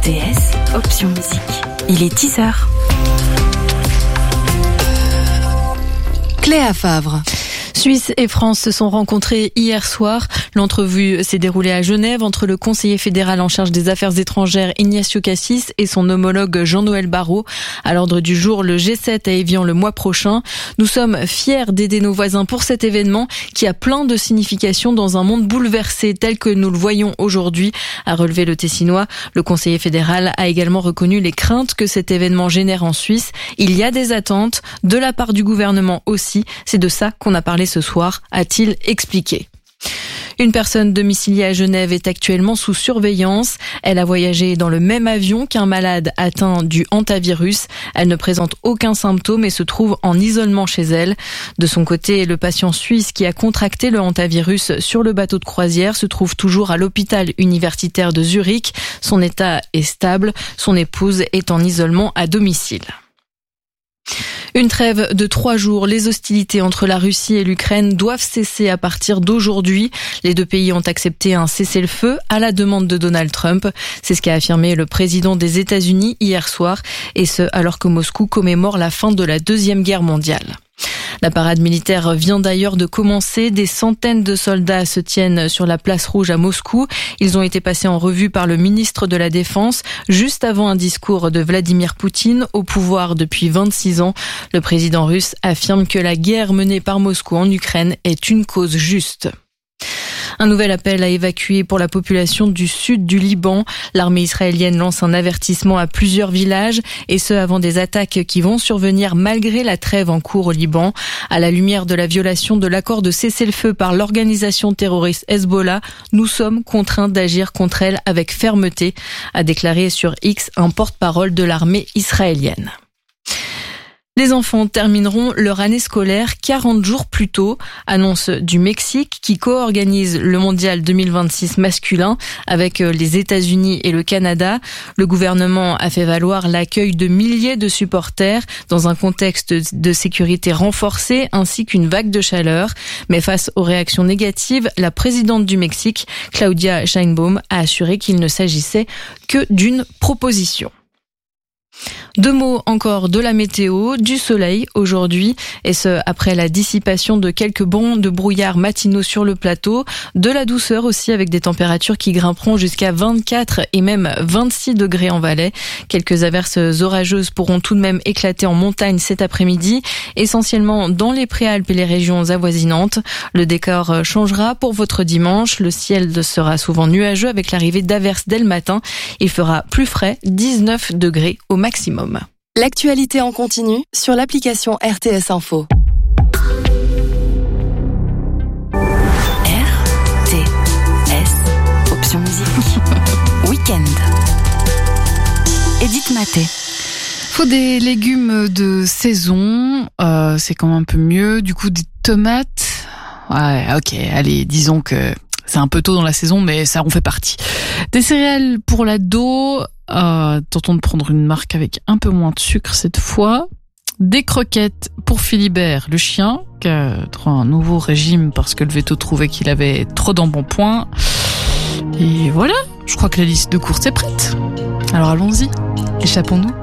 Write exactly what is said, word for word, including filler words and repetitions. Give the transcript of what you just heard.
T S, option musique. Il est dix heures. Cléa Favre. Suisse et France se sont rencontrés hier soir. L'entrevue s'est déroulée à Genève entre le conseiller fédéral en charge des affaires étrangères Ignacio Cassis et son homologue Jean-Noël Barrot. À l'ordre du jour, le G sept à Évian le mois prochain. Nous sommes fiers d'aider nos voisins pour cet événement qui a plein de significations dans un monde bouleversé tel que nous le voyons aujourd'hui, a relevé le Tessinois. Le conseiller fédéral a également reconnu les craintes que cet événement génère en Suisse. Il y a des attentes, de la part du gouvernement aussi. C'est de ça qu'on a parlé ce soir, a-t-il expliqué. Une personne domiciliée à Genève est actuellement sous surveillance. Elle a voyagé dans le même avion qu'un malade atteint du hantavirus. Elle ne présente aucun symptôme et se trouve en isolement chez elle. De son côté, le patient suisse qui a contracté le hantavirus sur le bateau de croisière se trouve toujours à l'hôpital universitaire de Zurich. Son état est stable. Son épouse est en isolement à domicile. Une trêve de trois jours. Les hostilités entre la Russie et l'Ukraine doivent cesser à partir d'aujourd'hui. Les deux pays ont accepté un cessez-le-feu à la demande de Donald Trump. C'est ce qu'a affirmé le président des États-Unis hier soir, et ce alors que Moscou commémore la fin de la Deuxième Guerre mondiale. La parade militaire vient d'ailleurs de commencer. Des centaines de soldats se tiennent sur la place rouge à Moscou. Ils ont été passés en revue par le ministre de la Défense juste avant un discours de Vladimir Poutine, au pouvoir depuis vingt-six ans. Le président russe affirme que la guerre menée par Moscou en Ukraine est une cause juste. Un nouvel appel à évacuer pour la population du sud du Liban. L'armée israélienne lance un avertissement à plusieurs villages, et ce avant des attaques qui vont survenir malgré la trêve en cours au Liban. À la lumière de la violation de l'accord de cessez-le-feu par l'organisation terroriste Hezbollah, nous sommes contraints d'agir contre elle avec fermeté, a déclaré sur X un porte-parole de l'armée israélienne. Les enfants termineront leur année scolaire quarante jours plus tôt, annonce du Mexique qui co-organise le mondial deux mille vingt-six masculin avec les États-Unis et le Canada. Le gouvernement a fait valoir l'accueil de milliers de supporters dans un contexte de sécurité renforcée ainsi qu'une vague de chaleur. Mais face aux réactions négatives, la présidente du Mexique, Claudia Sheinbaum, a assuré qu'il ne s'agissait que d'une proposition. Deux mots encore de la météo, du soleil aujourd'hui, et ce après la dissipation de quelques bancs de brouillard matinaux sur le plateau, de la douceur aussi avec des températures qui grimperont jusqu'à vingt-quatre et même vingt-six degrés en Valais. Quelques averses orageuses pourront tout de même éclater en montagne cet après-midi, essentiellement dans les Préalpes et les régions avoisinantes. Le décor changera pour votre dimanche, le ciel sera souvent nuageux avec l'arrivée d'averses dès le matin. Il fera plus frais, dix-neuf degrés au maximum. L'actualité en continu sur l'application R T S Info. R T S, option musique. Week-end. Edith Maté. Faut des légumes de saison, euh, c'est quand même un peu mieux. Du coup, des tomates. Ouais, ok, allez, disons que c'est un peu tôt dans la saison, mais ça en fait partie. Des céréales pour l'ado. Euh, tentons de prendre une marque avec un peu moins de sucre cette fois. Des croquettes pour Philibert, le chien, qui a trouvé un nouveau régime parce que le veto trouvait qu'il avait trop d'embonpoint. Et voilà, je crois que la liste de courses est prête. Alors allons-y, échappons-nous.